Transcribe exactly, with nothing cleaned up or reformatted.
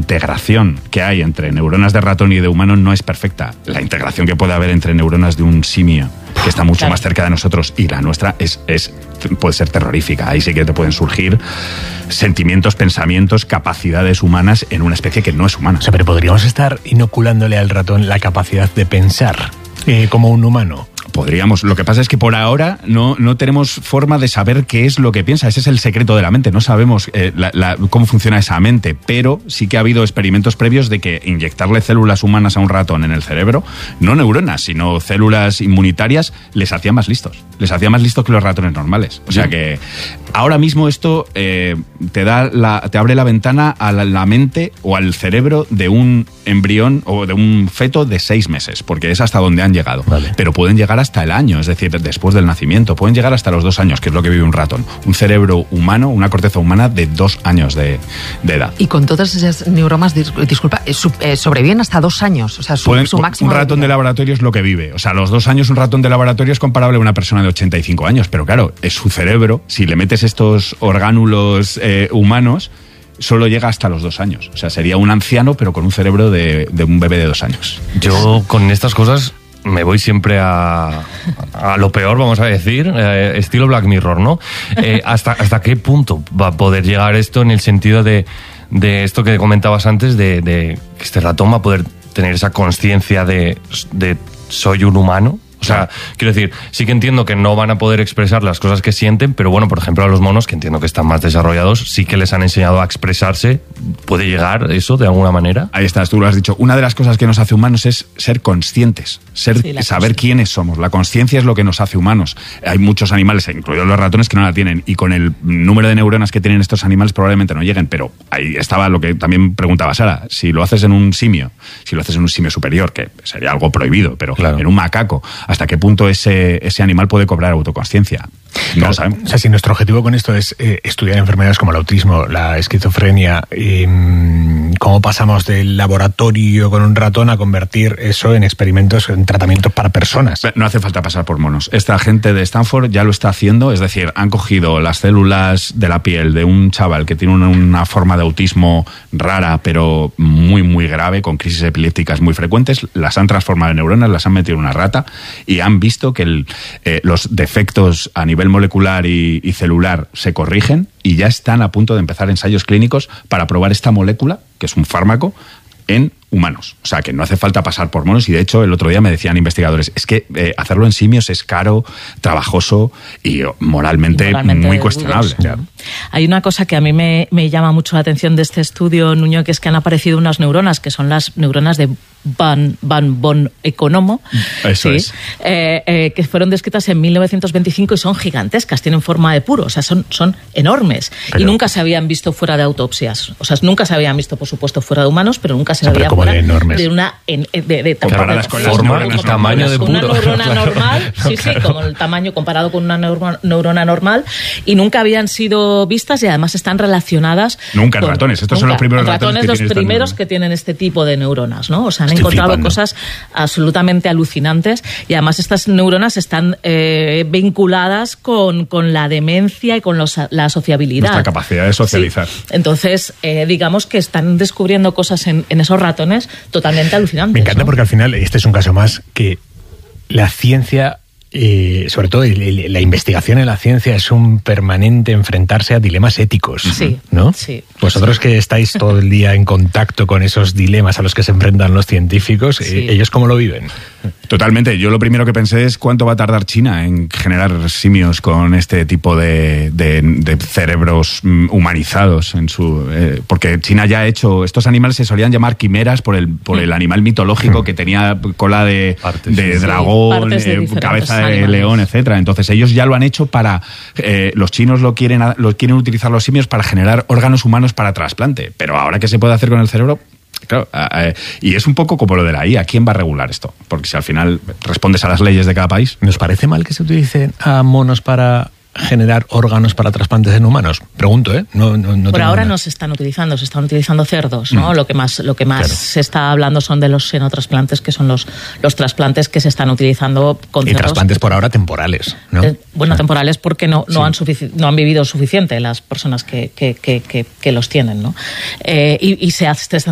integración que hay entre neuronas de ratón y de humano no es perfecta. La integración que puede haber entre neuronas de un simio, que está mucho claro. más cerca de nosotros, y la nuestra es, es puede ser terrorífica. Ahí sí que te pueden surgir sentimientos, pensamientos, capacidades humanas en una especie que no es humana. O sea, pero podríamos estar inoculándole al ratón la capacidad de pensar eh, como un humano. Podríamos. Lo que pasa es que por ahora no, no tenemos forma de saber qué es lo que piensa. Ese es el secreto de la mente. No sabemos eh, la, la, cómo funciona esa mente, pero sí que ha habido experimentos previos de que inyectarle células humanas a un ratón en el cerebro, no neuronas, sino células inmunitarias, les hacía más listos. Les hacía más listos que los ratones normales. O sea que ahora mismo esto eh, te da la, te abre la ventana a la, la mente o al cerebro de un embrión o de un feto de seis meses, porque es hasta donde han llegado. Vale. Pero pueden llegar hasta el año, es decir, después del nacimiento. Pueden llegar hasta los dos años, que es lo que vive un ratón. Un cerebro humano, una corteza humana de dos años de, de edad. Y con todas esas neuromas, disculpa, eh, sobreviven hasta dos años. O sea, su, Pueden, su máximo... Un ratón de, de laboratorio es lo que vive. O sea, a los dos años un ratón de laboratorio es comparable a una persona de ochenta y cinco años. Pero claro, es su cerebro. Si le metes estos orgánulos eh, humanos, solo llega hasta los dos años. O sea, sería un anciano, pero con un cerebro de, de un bebé de dos años. Yo con estas cosas me voy siempre a, a lo peor, vamos a decir, eh, estilo Black Mirror, ¿no? Eh, ¿hasta, ¿Hasta qué punto va a poder llegar esto en el sentido de, de esto que comentabas antes, de, de que este ratón va a poder tener esa conciencia de, de soy un humano? O sea, quiero decir, sí que entiendo que no van a poder expresar las cosas que sienten, pero bueno, por ejemplo, a los monos, que entiendo que están más desarrollados, sí que les han enseñado a expresarse. ¿Puede llegar eso de alguna manera? Ahí estás, tú lo has dicho. Una de las cosas que nos hace humanos es ser conscientes, ser, sí, saber quiénes somos. La consciencia es lo que nos hace humanos. Hay muchos animales, incluidos los ratones, que no la tienen, y con el número de neuronas que tienen estos animales probablemente no lleguen, pero ahí estaba lo que también preguntaba Sara. Si lo haces en un simio, si lo haces en un simio superior, que sería algo prohibido, pero claro, en un macaco, ¿hasta qué punto ese, ese animal puede cobrar autoconsciencia? No claro, lo sabemos. O sea, si nuestro objetivo con esto es eh, estudiar enfermedades como el autismo, la esquizofrenia, eh, cómo pasamos del laboratorio con un ratón a convertir eso en experimentos, en tratamientos para personas. No hace falta pasar por monos. Esta gente de Stanford ya lo está haciendo, es decir, han cogido las células de la piel de un chaval que tiene una, una forma de autismo rara, pero muy, muy grave, con crisis epilépticas muy frecuentes, las han transformado en neuronas, las han metido en una rata y han visto que el, eh, los defectos a nivel molecular y, y celular se corrigen y ya están a punto de empezar ensayos clínicos para probar esta molécula, que es un fármaco, en humanos. O sea, que no hace falta pasar por monos, y de hecho el otro día me decían investigadores, es que eh, hacerlo en simios es caro, trabajoso y moralmente, y moralmente muy cuestionable. Ya. Hay una cosa que a mí me, me llama mucho la atención de este estudio, Nuño, que es que han aparecido unas neuronas, que son las neuronas de Van, Van Von Economo, Eso sí, es. eh, eh, que fueron descritas en mil novecientos veinticinco y son gigantescas, tienen forma de puro, o sea, son, son enormes. Pero, y nunca se habían visto fuera de autopsias. O sea, nunca se habían visto, por supuesto, fuera de humanos, pero nunca se o sea, había como fuera de enormes. de una... En, de, de, de, comparadas con las forma neuronas y tamaño de puro. Una neurona Claro. normal, sí, Claro. sí, como el tamaño comparado con una neurona, neurona normal, y nunca habían sido vistas y además están relacionadas... Nunca en con, ratones, estos nunca, son los primeros en ratones, ratones que los tienen primeros esta que tienen este tipo de neuronas, ¿no? O sea, han Estoy encontrado flipando. cosas absolutamente alucinantes y además estas neuronas están eh, vinculadas con, con la demencia y con los, la sociabilidad. Nuestra capacidad de socializar. Sí. Entonces, eh, digamos que están descubriendo cosas en, en esos ratones totalmente alucinantes. Me encanta, ¿no? porque al final este es un caso más que la ciencia, eh, sobre todo el, el, la investigación en la ciencia, es un permanente enfrentarse a dilemas éticos, sí, ¿no? Sí. Vosotros que estáis todo el día en contacto con esos dilemas a los que se enfrentan los científicos, Sí. eh, ¿ellos cómo lo viven? Totalmente. Yo lo primero que pensé es cuánto va a tardar China en generar simios con este tipo de, de, de cerebros humanizados en su, eh, porque China ya ha hecho, estos animales se solían llamar quimeras por el por el animal mitológico que tenía cola de, Partes, de sí. dragón, Partes de eh, diferentes cabeza de animales. león, etcétera. Entonces ellos ya lo han hecho para eh, los chinos lo quieren lo quieren utilizar los simios para generar órganos humanos para trasplante. Pero ahora, ¿qué se puede hacer con el cerebro? Claro, eh, y es un poco como lo de la I A. ¿Quién va a regular esto? Porque si al final respondes a las leyes de cada país... ¿Nos parece mal que se utilicen a monos para generar órganos para trasplantes en humanos? Pregunto, ¿eh? No, no, no Por ahora nada. no se están utilizando, se están utilizando cerdos, ¿no? Mm. Lo que más, lo que más Claro. se está hablando son de los xenotrasplantes, que son los, los trasplantes que se están utilizando con Y cerdos. trasplantes por ahora temporales, ¿no? Eh, bueno, O sea, temporales porque no, no, sí. han sufici- no han vivido suficiente las personas que, que, que, que, que los tienen, ¿no? Eh, y, y se, hace, se